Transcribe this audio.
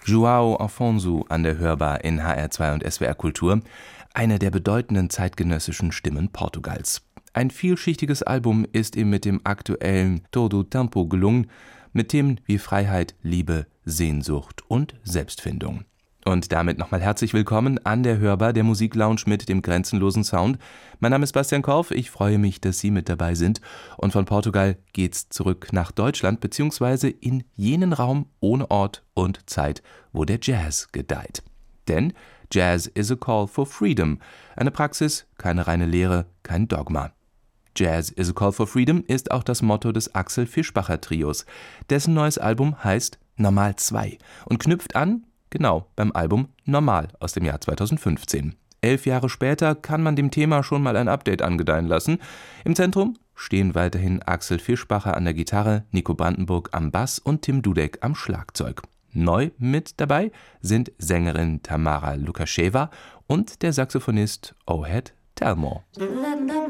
João Afonso an der Hörbar in HR2 und SWR Kultur, eine der bedeutenden zeitgenössischen Stimmen Portugals. Ein vielschichtiges Album ist ihm mit dem aktuellen Todo Tempo gelungen, mit Themen wie Freiheit, Liebe, Sehnsucht und Selbstfindung. Und damit nochmal herzlich willkommen an der Hörbar, der Musiklounge mit dem grenzenlosen Sound. Mein Name ist Bastian Korf, ich freue mich, dass Sie mit dabei sind. Und von Portugal geht's zurück nach Deutschland, beziehungsweise in jenen Raum ohne Ort und Zeit, wo der Jazz gedeiht. Denn Jazz is a call for freedom, eine Praxis, keine reine Lehre, kein Dogma. Jazz is a call for freedom ist auch das Motto des Axel Fischbacher Trios. Dessen neues Album heißt Normal 2 und knüpft an, genau, beim Album Normal aus dem Jahr 2015. 11 Jahre später kann man dem Thema schon mal ein Update angedeihen lassen. Im Zentrum stehen weiterhin Axel Fischbacher an der Gitarre, Nico Brandenburg am Bass und Tim Dudek am Schlagzeug. Neu mit dabei sind Sängerin Tamara Lukaszeva und der Saxophonist Ohad Telmor.